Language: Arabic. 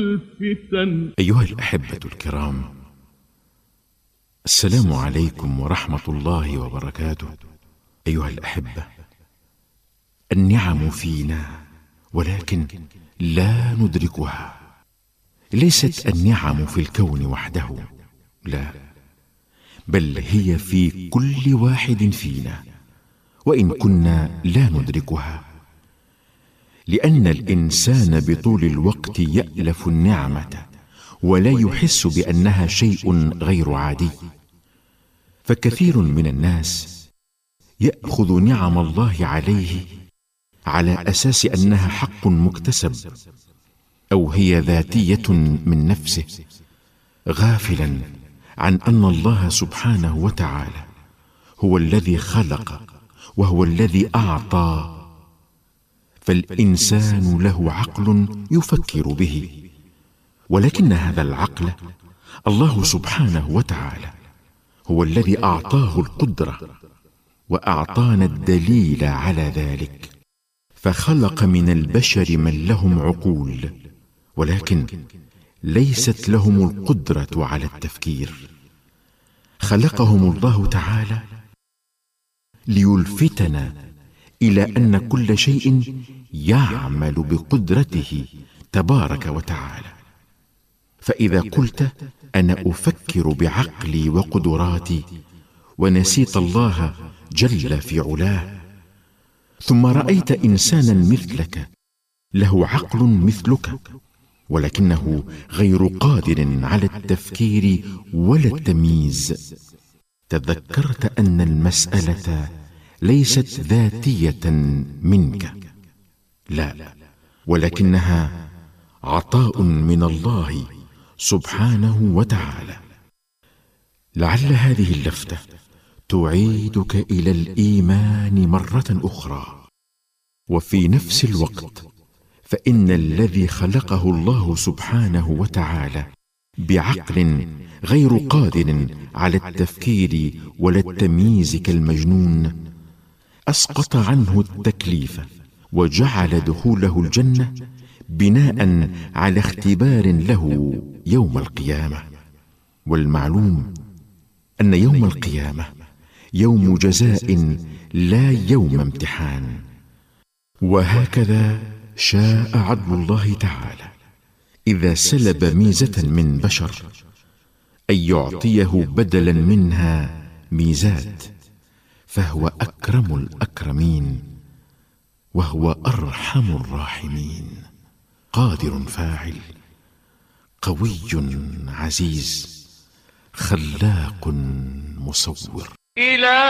الفتن. أيها الأحبة الكرام، السلام عليكم ورحمة الله وبركاته. أيها الأحبة، النعم فينا ولكن لا ندركها. ليست النعم في الكون وحده، لا، بل هي في كل واحد فينا، وإن كنا لا ندركها، لأن الإنسان بطول الوقت يألف النعمة ولا يحس بأنها شيء غير عادي. فكثير من الناس يأخذ نعم الله عليه على أساس أنها حق مكتسب أو هي ذاتية من نفسه، غافلا عن أن الله سبحانه وتعالى هو الذي خلق وهو الذي أعطى. فالإنسان له عقل يفكر به، ولكن هذا العقل الله سبحانه وتعالى هو الذي أعطاه القدرة وأعطانا الدليل على ذلك. فخلق من البشر من لهم عقول، ولكن ليست لهم القدرة على التفكير. خلقهم الله تعالى ليلفتنا إلى أن كل شيء يعمل بقدرته تبارك وتعالى. فإذا قلت أنا أفكر بعقلي وقدراتي ونسيت الله جل في علاه، ثم رأيت إنسانا مثلك له عقل مثلك ولكنه غير قادر على التفكير ولا التمييز، تذكرت أن المسألة ليست ذاتية منك، لا، ولكنها عطاء من الله سبحانه وتعالى. لعل هذه اللفتة تعيدك إلى الإيمان مرة أخرى، وفي نفس الوقت فإن الذي خلقه الله سبحانه وتعالى بعقل غير قادر على التفكير ولا التمييز كالمجنون أسقط عنه التكليف وجعل دخوله الجنة بناء على اختبار له يوم القيامة. والمعلوم أن يوم القيامة يوم جزاء لا يوم امتحان. وهكذا شاء عدل الله تعالى إذا سلب ميزة من بشر أن يعطيه بدلا منها ميزات، فهو أكرم الأكرمين وهو أرحم الراحمين، قادر فاعل، قوي عزيز، خلاق مصور.